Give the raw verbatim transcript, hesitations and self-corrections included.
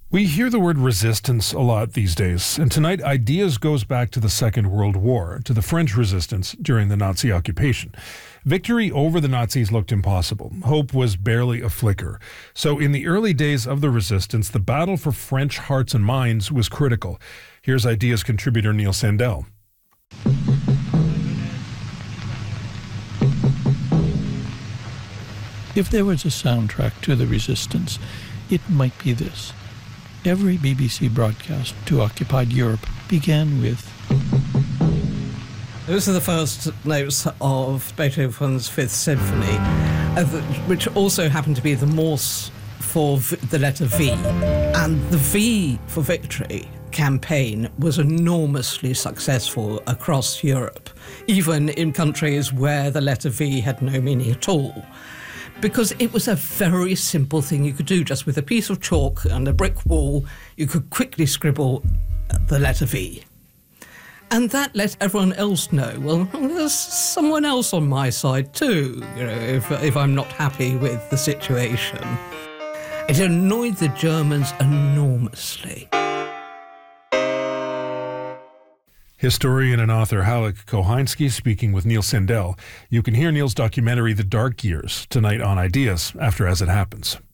We hear the word resistance a lot these days, and tonight Ideas goes back to the Second World War, to the French resistance during the Nazi occupation. Victory over the Nazis looked impossible. Hope was barely a flicker. So in the early days of the resistance, the battle for French hearts and minds was critical. Here's Ideas contributor Neil Sandell. If there was a soundtrack to the resistance, it might be this. Every B B C broadcast to occupied Europe began with... Those are the first notes of Beethoven's Fifth Symphony, uh, which also happened to be the Morse for v- the letter V. And the V for victory campaign was enormously successful across Europe, even in countries where the letter V had no meaning at all. Because it was a very simple thing you could do. Just with a piece of chalk and a brick wall, you could quickly scribble the letter V. And that let everyone else know, well, there's someone else on my side too, you know, if, if I'm not happy with the situation. It annoyed the Germans enormously. Historian and author Haluk Kohainski speaking with Neil Sandell. You can hear Neil's documentary The Dark Years tonight on Ideas after As It Happens.